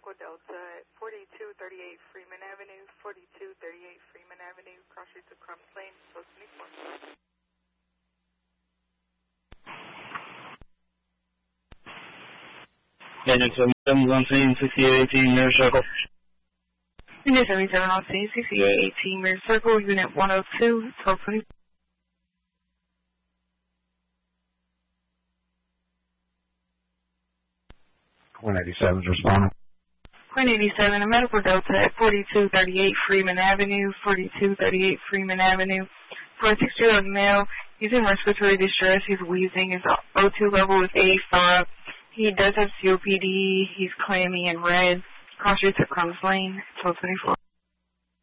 Medical Delta at 4238 Freeman Avenue, 4238 Freeman Avenue, cross street to Crumbs Lane, post 24. Unit 7718, 6818, Mirror Circle. Unit 7718, 6818, Mirror Circle, Unit 102, 1220. 187's responding. 187, a Medical Delta at 4238 Freeman Avenue, 4238 Freeman Avenue. For a 6-year-old male, he's in respiratory distress, he's wheezing, his O2 level is 85. He does have COPD, he's clammy and red. Cross street to Crumbs Lane, 1224.